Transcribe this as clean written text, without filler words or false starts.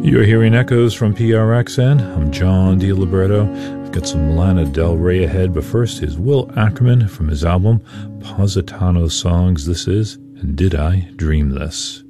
You're hearing echoes from PRXN. I'm John DiLiberto. I've got some Lana Del Rey ahead, but first is Will Ackerman from his album Positano Songs. This is And Did I Dream This?